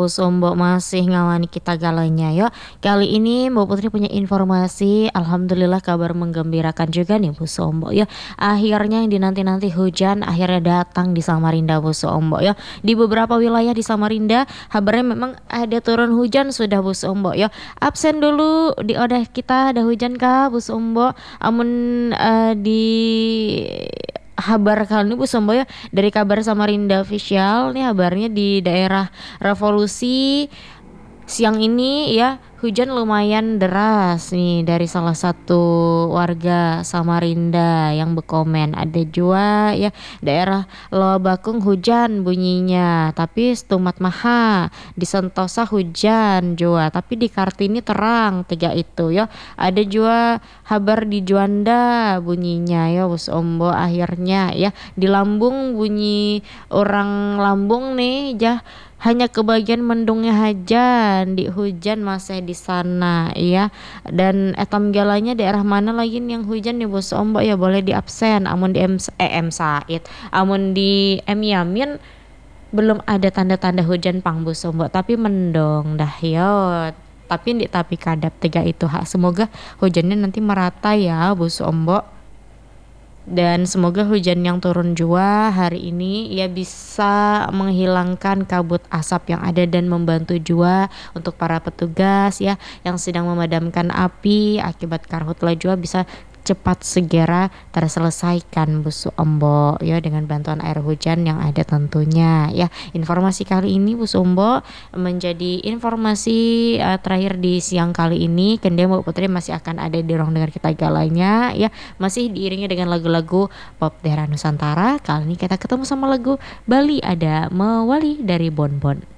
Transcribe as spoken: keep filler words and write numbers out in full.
Bu Sombo masih ngawani kita galanya yo. Kali ini Mbak Putri punya informasi, alhamdulillah kabar menggembirakan juga nih Bu Sombo ya. Akhirnya yang dinanti-nanti hujan akhirnya datang di Samarinda Bu Sombo ya. Di beberapa wilayah di Samarinda kabarnya memang ada turun hujan sudah Bu Sombo ya. Absen dulu di odah kita ada hujan kah Bu Sombo? Amun eh, di kabar kali ini Bu Sombo ya, dari kabar Samarinda Official nih kabarnya di daerah Revolusi siang ini ya hujan lumayan deras nih dari salah satu warga Samarinda yang berkomen. Ada jua ya daerah Loa Bakung hujan bunyinya, tapi Stumat Maha di Sentosa hujan jua, tapi di Kartini terang tiga itu ya. Ada jua kabar di Juanda bunyinya ya Bos Ombo akhirnya ya. Di Lambung bunyi orang Lambung nih jah hanya kebagian mendungnya hujan di hujan masih di sana ya. Dan etam galanya daerah mana lagi nih yang hujan nih Bos Ombo ya, boleh di absen. Amun di M, eh, M Said amun di M Yamin belum ada tanda-tanda hujan pang Bos Ombo, tapi mendung dah yo. Tapi di tapi kadap tiga itu ha, semoga hujannya nanti merata ya Bos Ombo. Dan semoga hujan yang turun jua hari ini ya bisa menghilangkan kabut asap yang ada dan membantu jua untuk para petugas ya yang sedang memadamkan api akibat karhutla jua bisa cepat segera terselesaikan Bu Sombo ya dengan bantuan air hujan yang ada tentunya ya. Informasi kali ini Bu Sombo menjadi informasi uh, terakhir di siang kali ini. Kemudian Mbak Putri masih akan ada di ruang dengar kita galanya ya, masih diiringi dengan lagu-lagu pop daerah Nusantara. Kali ini kita ketemu sama lagu Bali ada Mewali dari Bonbon.